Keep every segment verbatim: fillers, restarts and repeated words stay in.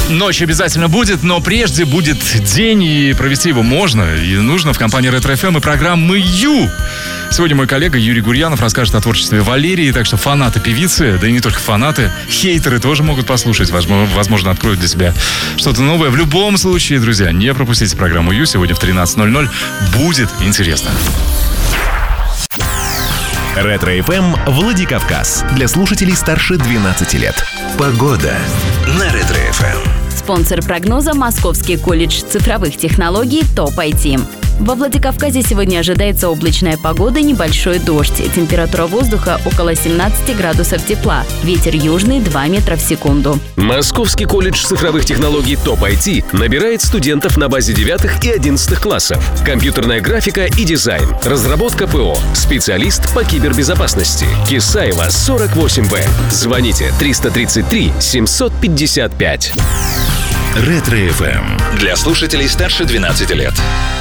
Ночь обязательно будет, но прежде будет день, и провести его можно и нужно в компании Ретро эф эм и программы Ю. Сегодня мой коллега Юрий Гурьянов расскажет о творчестве Валерии, так что фанаты певицы, да и не только фанаты, хейтеры тоже могут послушать, возможно, откроют для себя что-то новое. В любом случае, друзья, не пропустите программу Ю. Сегодня в тринадцать ноль ноль будет интересно. Ретро эф эм Владикавказ. Для слушателей старше двенадцати лет. Погода на Ретро эф эм. Спонсор прогноза — Московский колледж цифровых технологий ТОП ай ти. Во Владикавказе сегодня ожидается облачная погода, небольшой дождь. Температура воздуха около семнадцати градусов тепла. Ветер южный два метра в секунду. Московский колледж цифровых технологий ТОП ай ти набирает студентов на базе девятых и одиннадцатых классов. Компьютерная графика и дизайн. Разработка ПО. Специалист по кибербезопасности. Кисаева, сорок восемь бэ. Звоните триста тридцать три семьсот пятьдесят пять. Ретро эф эм. Для слушателей старше двенадцати лет.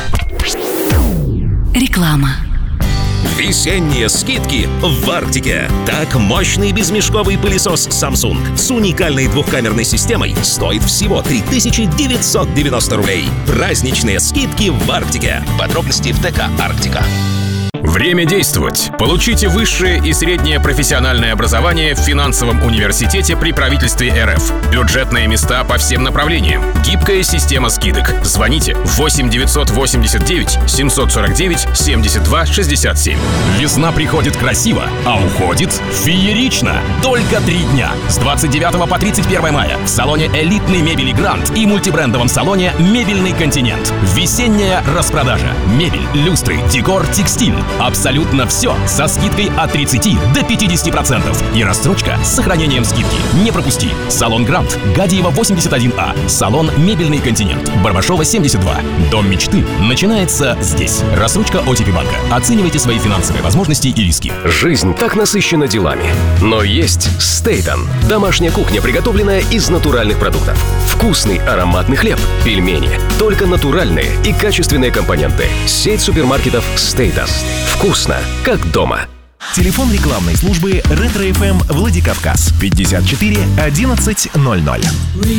Реклама. Весенние скидки в Арктике. Так, мощный безмешковый пылесос Samsung с уникальной двухкамерной системой стоит всего три тысячи девятьсот девяносто рублей. Праздничные скидки в Арктике. Подробности в ТК «Арктика». Время действовать. Получите высшее и среднее профессиональное образование в финансовом университете при правительстве эр эф. Бюджетные места по всем направлениям. Гибкая система скидок. Звоните восемь девятьсот восемьдесят девять семьсот сорок девять семьдесят два шестьдесят семь. Весна приходит красиво, а уходит феерично. Только три дня. С двадцать девятого по тридцать первое мая в салоне элитной мебели «Грант» и мультибрендовом салоне «Мебельный континент». Весенняя распродажа. Мебель, люстры, декор, текстиль. Абсолютно все со скидкой от тридцати до пятидесяти процентов. И рассрочка с сохранением скидки. Не пропусти. Салон «Грант», Гадиева восемьдесят один а. Салон «Мебельный континент», Барбашова семьдесят два. Дом мечты начинается здесь. Рассрочка о те пи банка. Оценивайте свои финансовые возможности и риски. Жизнь так насыщена делами. Но есть Стейтон. Домашняя кухня, приготовленная из натуральных продуктов. Вкусный ароматный хлеб, пельмени. Только натуральные и качественные компоненты. Сеть супермаркетов Стейтон. Вкусно, как дома. Телефон рекламной службы Ретро эф эм Владикавказ пятьдесят четыре одиннадцать ноль ноль.